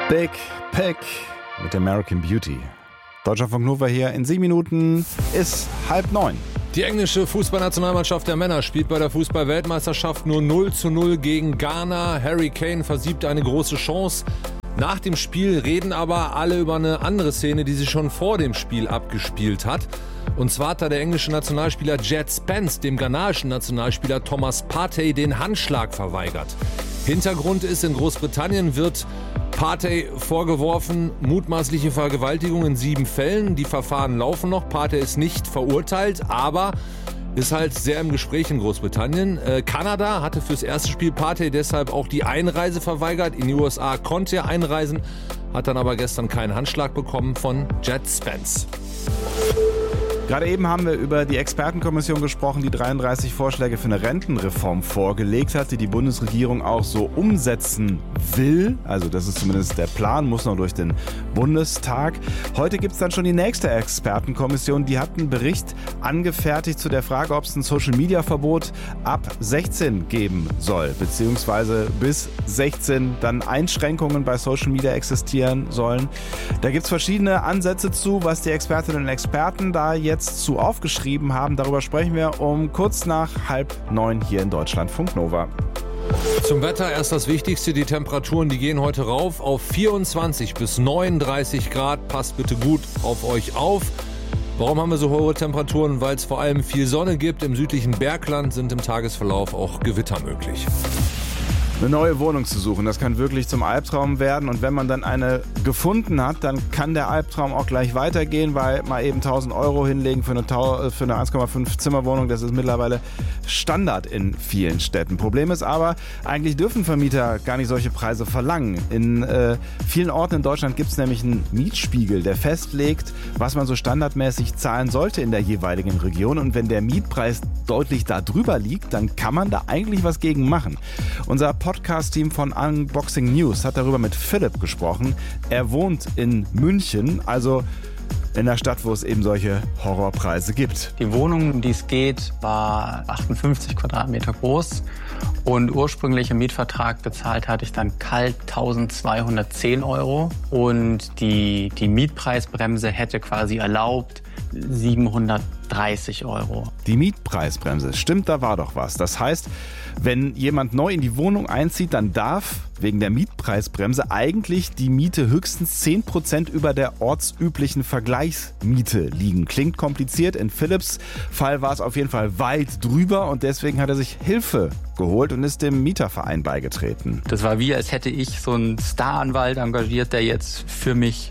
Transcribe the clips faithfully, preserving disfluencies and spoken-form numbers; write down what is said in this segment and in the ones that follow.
Big Pick mit American Beauty. Deutschlandfunk Nova hier. In sieben Minuten ist halb neun. Die englische Fußballnationalmannschaft der Männer spielt bei der Fußball-Weltmeisterschaft nur null zu null gegen Ghana. Harry Kane versiebt eine große Chance. Nach dem Spiel reden aber alle über eine andere Szene, die sich schon vor dem Spiel abgespielt hat. Und zwar hat da der englische Nationalspieler Jed Spence dem ghanaischen Nationalspieler Thomas Partey den Handschlag verweigert. Hintergrund ist, in Großbritannien wird Partey vorgeworfen, mutmaßliche Vergewaltigung in sieben Fällen. Die Verfahren laufen noch. Partey ist nicht verurteilt, aber ist halt sehr im Gespräch in Großbritannien. Äh, Kanada hatte fürs erste Spiel Partey deshalb auch die Einreise verweigert. In die U S A konnte er einreisen, hat dann aber gestern keinen Handschlag bekommen von Jed Spence. Gerade eben haben wir über die Expertenkommission gesprochen, die dreiunddreißig Vorschläge für eine Rentenreform vorgelegt hat, die die Bundesregierung auch so umsetzen will. Also das ist zumindest der Plan, muss noch durch den Bundestag. Heute gibt es dann schon die nächste Expertenkommission, die hat einen Bericht angefertigt zu der Frage, ob es ein Social-Media-Verbot ab sechzehn geben soll, beziehungsweise bis sechzehn dann Einschränkungen bei Social Media existieren sollen. Da gibt es verschiedene Ansätze zu, was die Expertinnen und Experten da jetzt zu aufgeschrieben haben. Darüber sprechen wir um kurz nach halb neun hier in Deutschlandfunk Nova. Zum Wetter erst das Wichtigste, die Temperaturen, die gehen heute rauf auf vierundzwanzig bis neununddreißig Grad. Passt bitte gut auf euch auf. Warum haben wir so hohe Temperaturen? Weil es vor allem viel Sonne gibt. Im südlichen Bergland sind im Tagesverlauf auch Gewitter möglich. Eine neue Wohnung zu suchen, das kann wirklich zum Albtraum werden. Und wenn man dann eine gefunden hat, dann kann der Albtraum auch gleich weitergehen, weil mal eben tausend Euro hinlegen für eine, für eine eins Komma fünf Zimmerwohnung, das ist mittlerweile Standard in vielen Städten. Problem ist aber, eigentlich dürfen Vermieter gar nicht solche Preise verlangen. In äh, vielen Orten in Deutschland gibt es nämlich einen Mietspiegel, der festlegt, was man so standardmäßig zahlen sollte in der jeweiligen Region. Und wenn der Mietpreis deutlich da drüber liegt, dann kann man da eigentlich was gegen machen. Unser Podcast-Team von Unboxing News hat darüber mit Philipp gesprochen. Er wohnt in München, also in der Stadt, wo es eben solche Horrorpreise gibt. Die Wohnung, um die es geht, war achtundfünfzig Quadratmeter groß und ursprünglich im Mietvertrag bezahlt hatte ich dann kalt eintausendzweihundertzehn Euro und die, die Mietpreisbremse hätte quasi erlaubt siebenhundertdreißig Euro. Die Mietpreisbremse, stimmt, da war doch was. Das heißt, wenn jemand neu in die Wohnung einzieht, dann darf wegen der Mietpreisbremse eigentlich die Miete höchstens zehn Prozent über der ortsüblichen Vergleichsmiete liegen. Klingt kompliziert, in Philipps Fall war es auf jeden Fall weit drüber und deswegen hat er sich Hilfe geholt und ist dem Mieterverein beigetreten. Das war wie, als hätte ich so einen Staranwalt engagiert, der jetzt für mich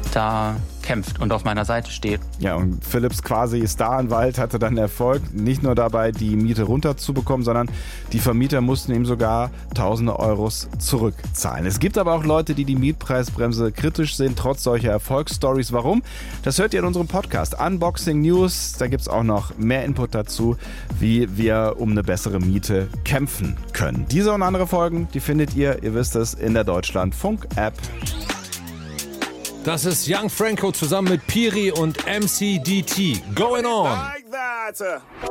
da kämpft und auf meiner Seite steht. Ja, und Philipps quasi Staranwalt hatte dann Erfolg, nicht nur dabei, die Miete runterzubekommen, sondern die Vermieter mussten ihm sogar tausende Euros zurückzahlen. Es gibt aber auch Leute, die die Mietpreisbremse kritisch sehen, trotz solcher Erfolgsstories. Warum? Das hört ihr in unserem Podcast Unboxing News. Da gibt es auch noch mehr Input dazu, wie wir um eine bessere Miete kämpfen können. Diese und andere Folgen, die findet ihr, ihr wisst es, in der Deutschlandfunk-App. Das ist Young Franco zusammen mit Piri und M C D T. Going On. Like that.